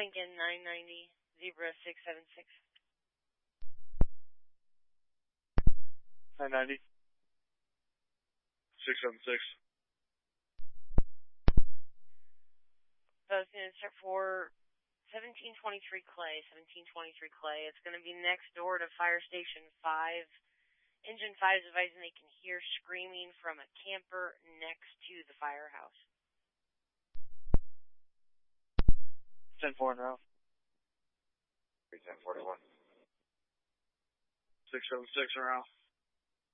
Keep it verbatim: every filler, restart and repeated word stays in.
Lincoln nine ninety, Zebra six seven six. nine ninety. six seven six. So it's going to start for seventeen twenty-three Clay, seventeen twenty-three Clay. It's going to be next door to Fire Station five. Engine five is advising they can hear screaming from a camper next to the firehouse. ten four en route. three ten forty-one. six seven six en route.